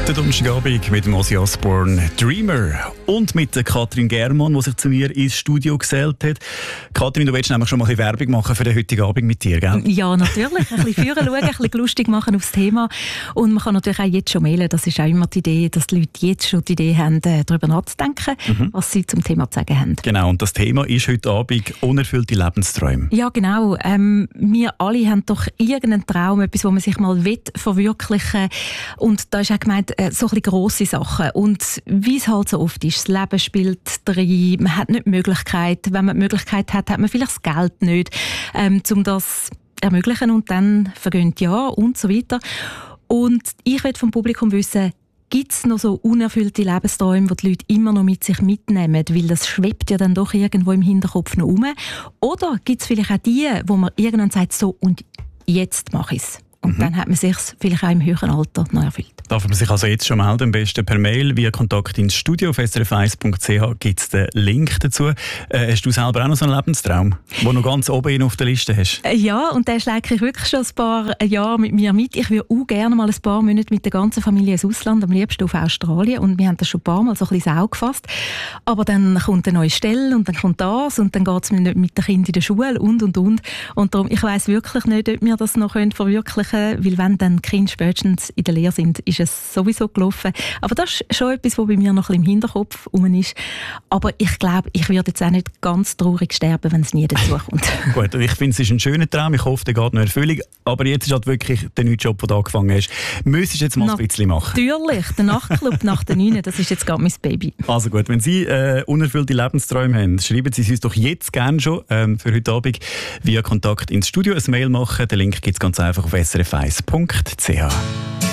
Der Donnerstagabend mit dem Ozzy Osbourne «Dreamer» und mit der Katrin Germann, die sich zu mir ins Studio gesellt hat. Katrin, du willst nämlich schon mal ein bisschen Werbung machen für den heutigen Abend mit dir, gell? Ja, natürlich. Ein bisschen führen schauen, ein bisschen lustig machen aufs Thema. Und man kann natürlich auch jetzt schon mailen. Das ist auch immer die Idee, dass die Leute jetzt schon die Idee haben, darüber nachzudenken, was sie zum Thema zu sagen haben. Genau, und das Thema ist heute Abend unerfüllte Lebensträume. Ja, genau. Wir alle haben doch irgendeinen Traum, etwas, wo man sich mal verwirklichen will. Und da ist auch gemeint, so ein bisschen grosse Sachen. Und wie es halt so oft ist, das Leben spielt rein, man hat nicht die Möglichkeit. Wenn man die Möglichkeit hat, hat man vielleicht das Geld nicht, um das zu ermöglichen. Und dann vergehen die Jahre und so weiter. Und ich will vom Publikum wissen, gibt es noch so unerfüllte Lebensträume, die Leute immer noch mit sich mitnehmen? Weil das schwebt ja dann doch irgendwo im Hinterkopf noch rum. Oder gibt es vielleicht auch die, wo man irgendwann sagt, so, und jetzt mache ich es. Und dann hat man sich vielleicht auch im höheren Alter noch erfüllt. Darf man sich also jetzt schon melden, am besten per Mail, via Kontakt ins Studio auf srf1.ch gibt es den Link dazu. Hast du selber auch noch so einen Lebenstraum, den du noch ganz oben auf der Liste hast? Ja, und den schläge ich wirklich schon ein paar Jahre mit mir mit. Ich würde auch gerne mal ein paar Monate mit der ganzen Familie ins Ausland, am liebsten auf Australien. Und wir haben das schon ein paar Mal so ein bisschen ins Auge gefasst. Aber dann kommt eine neue Stelle und dann kommt das und dann geht es nicht mit den Kindern in der Schule und. Und darum, ich weiss wirklich nicht, ob wir das noch verwirklichen können, weil wenn dann die Kinder spätestens in der Lehre sind, ist es sowieso gelaufen. Aber das ist schon etwas, was bei mir noch ein bisschen im Hinterkopf rum ist. Aber ich glaube, ich würde jetzt auch nicht ganz traurig sterben, wenn es nie dazu kommt. Gut, ich finde, es ist ein schöner Traum. Ich hoffe, der geht noch in Erfüllung. Aber jetzt ist halt wirklich der neue Job, den du angefangen hast. Müsstest du jetzt mal ein bisschen machen? Natürlich, der Nachtclub nach der 9, das ist jetzt gerade mein Baby. Also gut, wenn Sie unerfüllte Lebensträume haben, schreiben Sie es uns doch jetzt gerne schon für heute Abend via Kontakt ins Studio ein Mail machen. Den Link gibt es ganz einfach auf srf1.ch.